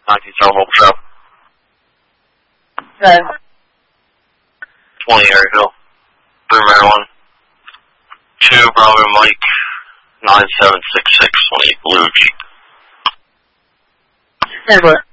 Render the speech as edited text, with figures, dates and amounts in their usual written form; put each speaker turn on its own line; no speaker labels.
19 Mobile Shop.
Okay.
20 Area Hill. 3 Maryland. 2 Bravo Mike. 9766 28 Blue Jeep.
Handler.